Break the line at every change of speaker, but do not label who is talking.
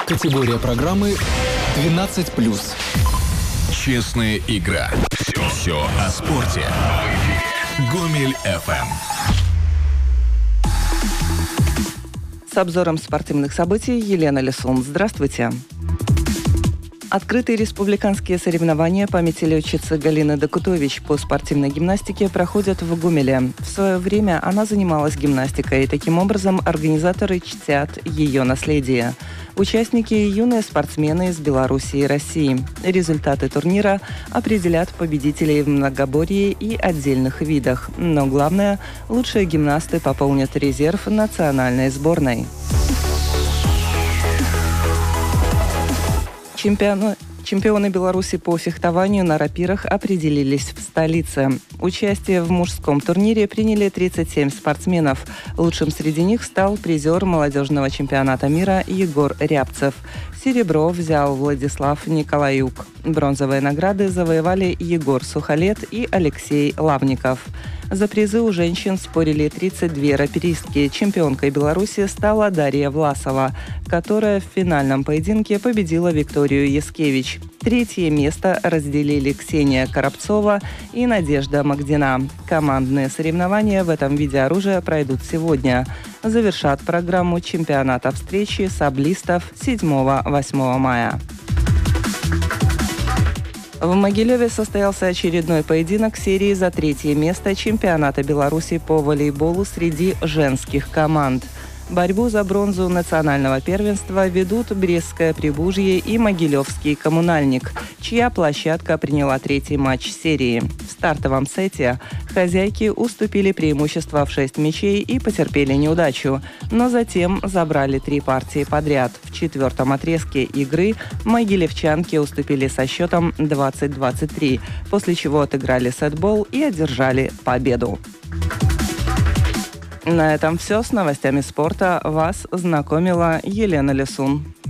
Категория программы 12+.
Честная игра. Все о спорте. Гомель FM.
С обзором спортивных событий Елена Лисун. Здравствуйте. Открытые республиканские соревнования памяти летчицы Галины Докутович по спортивной гимнастике проходят в Гомеле. В свое время она занималась гимнастикой, и таким образом организаторы чтят ее наследие. Участники – юные спортсмены из Беларуси и России. Результаты турнира определят победителей в многоборье и отдельных видах. Но главное – лучшие гимнасты пополнят резерв национальной сборной. Чемпионы Беларуси по фехтованию на рапирах определились в столице. Участие в мужском турнире приняли 37 спортсменов. Лучшим среди них стал призер молодежного чемпионата мира Егор Рябцев. Серебро взял Владислав Николаюк. Бронзовые награды завоевали Егор Сухолет и Алексей Лавников. За призы у женщин спорили 32 раперистки. Чемпионкой Беларуси стала Дарья Власова, которая в финальном поединке победила Викторию Яскевич. Третье место разделили Ксения Коробцова и Надежда Магдина. Командные соревнования в этом виде оружия пройдут сегодня. Завершат программу чемпионата встречи саблистов 7-8 мая. В Могилеве состоялся очередной поединок серии за третье место чемпионата Беларуси по волейболу среди женских команд. Борьбу за бронзу национального первенства ведут Брестское Прибужье и Могилевский Коммунальник, чья площадка приняла третий матч серии. В стартовом сете хозяйки уступили преимущество в 6 мячей и потерпели неудачу, но затем забрали 3 партии подряд. В четвертом отрезке игры могилевчанки уступили со счетом 20-23, после чего отыграли сетбол и одержали победу. На этом все. С новостями спорта вас знакомила Елена Лисун.